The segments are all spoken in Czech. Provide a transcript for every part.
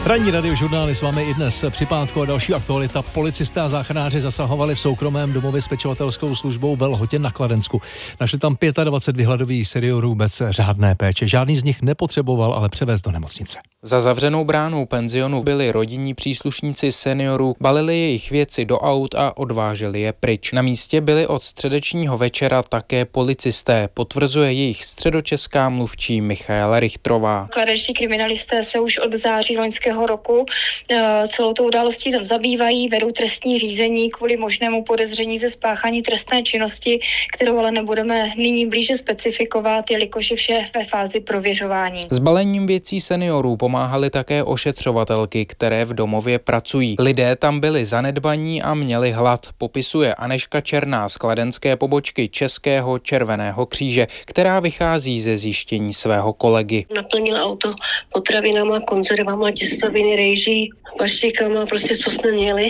Ranní radiožurnály s vámi i dnes. Při pátku a další aktualita. Policisté a záchranáři zasahovali v soukromém domově s pečovatelskou službou ve Lhotě na Kladensku. Našli tam 25 vyhladových seniorů bez řádné péče. Žádný z nich nepotřeboval ale převést do nemocnice. Za zavřenou bránou penzionu byli rodinní příslušníci seniorů, balili jejich věci do aut a odváželi je pryč. Na místě byli od středečního večera také policisté, potvrzuje jejich středočeská mluvčí Michaela Richtrová. Kladenští kriminalisté se už od září loňského roku celou tou událostí tam zabývají, vedou trestní řízení kvůli možnému podezření ze spáchání trestné činnosti, kterou ale nebudeme nyní blíže specifikovat, jelikož je vše ve fázi prověřování. S balením věcí seniorů pomáhaly také ošetřovatelky, které v domově pracují. Lidé tam byli zanedbaní a měli hlad, popisuje Anežka Černá z kladenské pobočky Českého červeného kříže, která vychází ze zjištění svého kolegy. Naplnila auto potravinama, konzervama, těstoviny, rejží, paštikama, prostě co jsme měli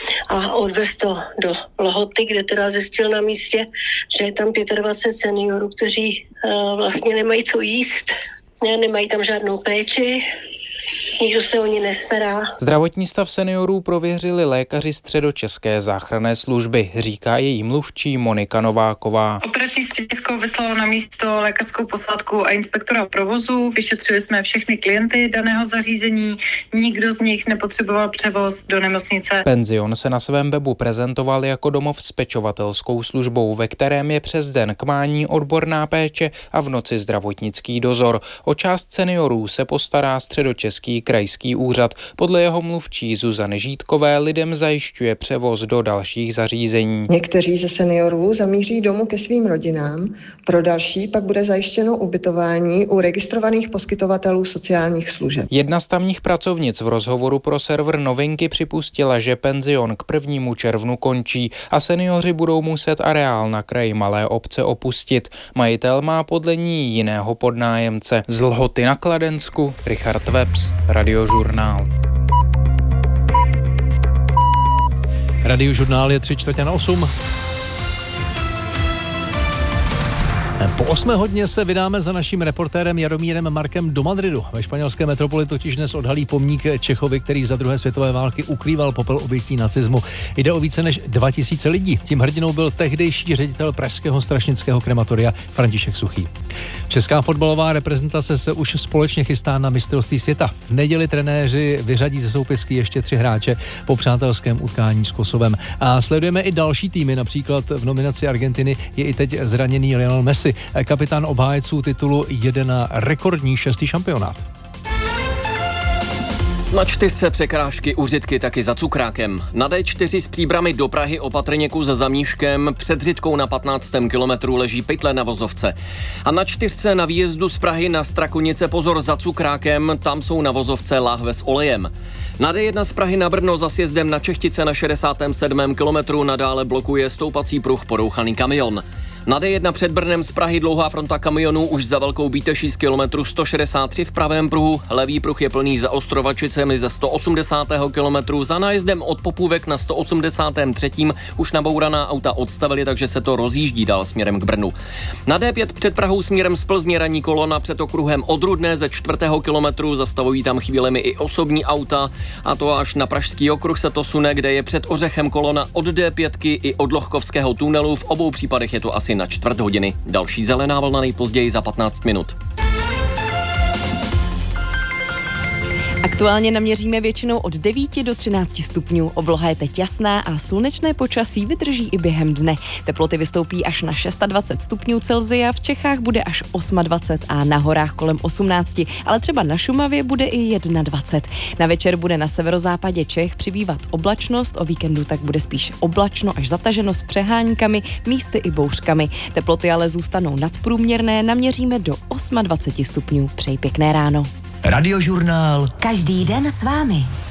a odvez to do Lhoty, kde teda zjistil na místě, že je tam 25 seniorů, kteří vlastně nemají co jíst, nemají tam žádnou péči. Nikdo se o ně nestará. Zdravotní stav seniorů prověřili lékaři středočeské záchranné služby, říká její mluvčí Monika Nováková. Operační středisko vyslalo na místo lékařskou posádku a inspektora provozu. Vyšetřili jsme všechny klienty daného zařízení. Nikdo z nich nepotřeboval převoz do nemocnice. Penzion se na svém webu prezentoval jako domov s pečovatelskou službou, ve kterém je přes den kmání, odborná péče a v noci zdravotnický dozor. O část seniorů se postará středočeský krajský úřad. Podle jeho mluvčí Zuzany Žítkové lidem zajišťuje převoz do dalších zařízení. Někteří ze seniorů zamíří domů ke svým rodinám, pro další pak bude zajištěno ubytování u registrovaných poskytovatelů sociálních služeb. Jedna z tamních pracovnic v rozhovoru pro server Novinky připustila, že penzion k 1. červnu končí a seniori budou muset areál na kraji malé obce opustit. Majitel má podle ní jiného podnájemce. Z Lhoty na Kladensku Richard Webs, Radiožurnál. Radiožurnál je 7:45. Po 8 hodině se vydáme za naším reportérem Jaromírem Markem do Madridu. Ve španělské metropoli totiž dnes odhalí pomník Čechovi, který za druhé světové války ukrýval popel obětí nacismu. Jde o více než 2000 lidí. Tím hrdinou byl tehdejší ředitel pražského strašnického krematoria František Suchý. Česká fotbalová reprezentace se už společně chystá na mistrovství světa. V neděli trenéři vyřadí ze soupisky ještě 3 hráče po přátelském utkání s Kosovem. A sledujeme i další týmy, například v nominaci Argentiny je i teď zraněný Lionel Messi. Kapitán obhájců titulu jede na rekordní 6. šampionát. Na 4 překrážky užitky taky za cukrákem. Na D4 s Příbrami do Prahy opatrně kus za Zamíškem před Řitkou na 15. kilometru leží pytle na vozovce. A na 4 na výjezdu z Prahy na Strakonice pozor za cukrákem, tam jsou na vozovce láhve s olejem. Na D1 z Prahy na Brno za sjezdem na Čechtice na 67. kilometru nadále blokuje stoupací pruh porouchaný kamion. Na D1 před Brnem z Prahy dlouhá fronta kamionů už za Velkou Bíteší z kilometru 163 v pravém pruhu. Levý pruh je plný za Ostrovačicemi ze 180. kilometru. Za nájezdem od Popůvek na 183. už nabouraná auta odstavili, takže se to rozjíždí dál směrem k Brnu. Na D5 před Prahou směrem z Plzně ranní kolona před okruhem od Rudné ze 4. kilometru. Zastavují tam chvílemi i osobní auta a to až na Pražský okruh se to sune, kde je před Ořechem kolona od D5 i od Lochkovského tunelu. V obou případech je to asi na 4 hodiny. Další zelená vlna nejpozději za 15 minut. Aktuálně naměříme většinou od 9 do 13 stupňů. Obloha je teď jasná a slunečné počasí vydrží i během dne. Teploty vystoupí až na 26 stupňů Celsia, v Čechách bude až 28 a na horách kolem 18, ale třeba na Šumavě bude i 21. Na večer bude na severozápadě Čech přibývat oblačnost, o víkendu tak bude spíš oblačno až zataženo s přeháníkami, místy i bouřkami. Teploty ale zůstanou nadprůměrné, naměříme do 28 stupňů. Přeji pěkné ráno. Radiožurnál. Každý den s vámi.